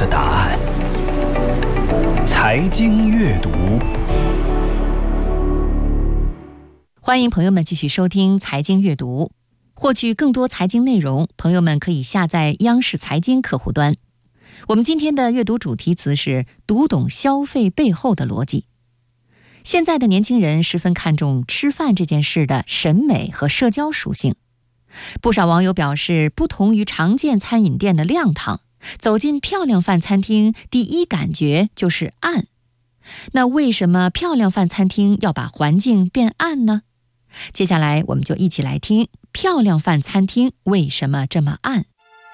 答案。财经阅读， 欢迎朋友们继续收听财经阅读。获取更多财经内容，朋友们可以下载央视财经客户端。我们今天的阅读主题词是读懂消费背后的逻辑。现在的年轻人十分看重吃饭这件事的审美和社交属性。不少网友表示，不同于常见餐饮店的亮堂，走进漂亮饭餐厅，第一感觉就是暗。那为什么漂亮饭餐厅要把环境变暗呢？接下来我们就一起来听漂亮饭餐厅为什么这么暗。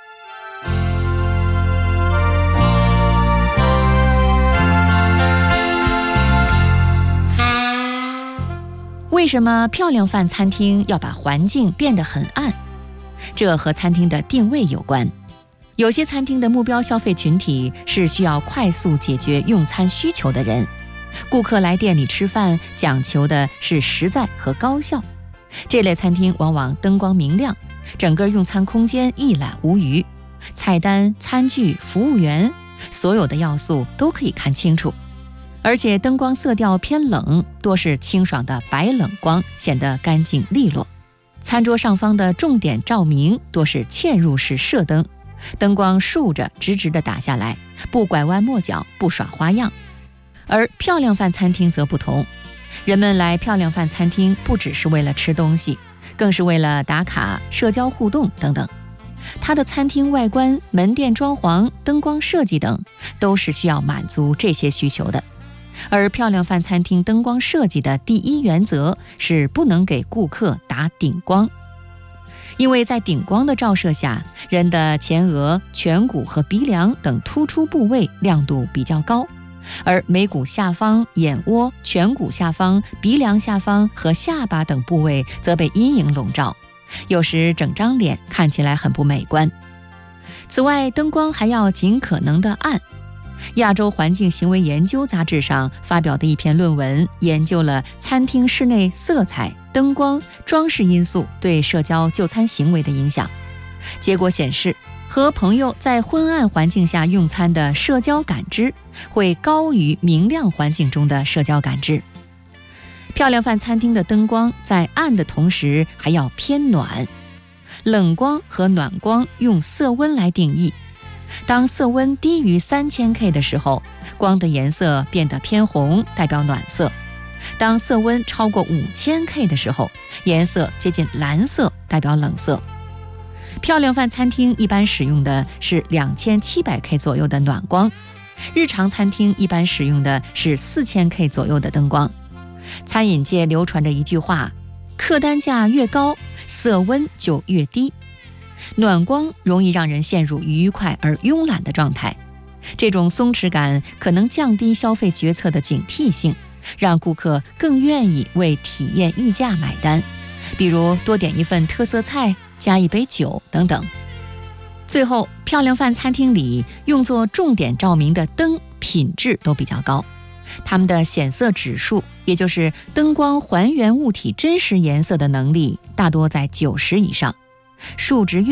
为什么漂亮饭餐厅要把环境变得很暗？这和餐厅的定位有关。有些餐厅的目标消费群体是需要快速解决用餐需求的人，顾客来店里吃饭讲求的是实在和高效。这类餐厅往往灯光明亮，整个用餐空间一览无余，菜单、餐具、服务员，所有的要素都可以看清楚。而且灯光色调偏冷，多是清爽的白冷光，显得干净利落。餐桌上方的重点照明多是嵌入式射灯，灯光竖着直直地打下来，不拐弯抹角，不耍花样。而漂亮饭餐厅则不同，人们来漂亮饭餐厅不只是为了吃东西，更是为了打卡、社交互动等等。它的餐厅外观、门店装潢、灯光设计等，都是需要满足这些需求的。而漂亮饭餐厅灯光设计的第一原则是不能给顾客打顶光，因为在顶光的照射下，人的前额、颧骨和鼻梁等突出部位亮度比较高，而眉骨下方、眼窝、颧骨下方、鼻梁下方和下巴等部位则被阴影笼罩，有时整张脸看起来很不美观。此外，灯光还要尽可能的暗。亚洲环境行为研究杂志上发表的一篇论文，研究了餐厅室内色彩、灯光、装饰因素对社交就餐行为的影响。结果显示，和朋友在昏暗环境下用餐的社交感知会高于明亮环境中的社交感知。漂亮饭餐厅的灯光在暗的同时还要偏暖。冷光和暖光用色温来定义。当色温低于3000K 的时候，光的颜色变得偏红，代表暖色；当色温超过5000K 的时候，颜色接近蓝色，代表冷色。漂亮饭餐厅一般使用的是2700K 左右的暖光，日常餐厅一般使用的是4000K 左右的灯光。餐饮界流传着一句话：客单价越高，色温就越低。暖光容易让人陷入愉快而慵懒的状态，这种松弛感可能降低消费决策的警惕性，让顾客更愿意为体验溢价买单，比如多点一份特色菜，加一杯酒等等。最后，漂亮饭餐厅里用作重点照明的灯品质都比较高，它们的显色指数，也就是灯光还原物体真实颜色的能力，大多在90以上，数值越